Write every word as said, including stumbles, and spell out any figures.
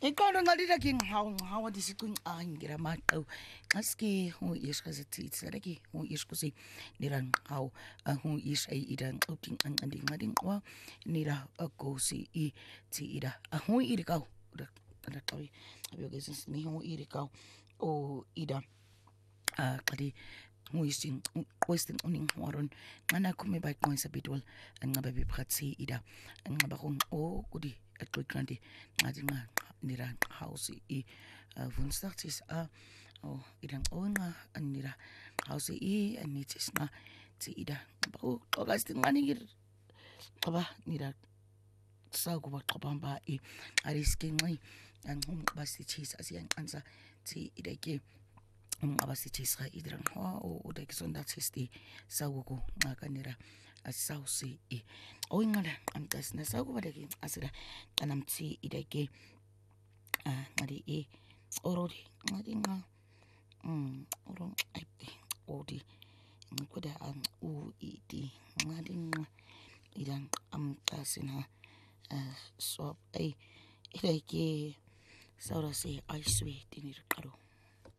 Ikaw nga dira king how how di si kun ang gira mataw. Aski hu is kasi ti saraki hu is ko si nirang how hu is ay idang outing ang anding ngading wa nira ako si i ti ida. Hu ida kaw. Ada tawi. Abi guys ni hu ida kaw o ida. Ah kadi Muistin question uning waron ngana ko may bike ko sa bidol ang nga baby si ida ang nga bakong o kudi at ko kanti ngadi nga nira house i vunstartis a o idang o nga anira house i anitis na ti ida bako togas tin ngani gir aba nira sa ko ba topamba i arisking ngai ang hum basti cheese asian ansa ti ida ke um abasichisa idrang ho o uday kisonda sisti sawugo nga kanira asausi i o ngala am tas na sawu badagi asira tanamti idake ah ngadi e orodi ngadi nga um orong aipti odi ngoda ang u iti ngadi nga idang am tasina uh, so ay idake saura si ay sweet tinir karo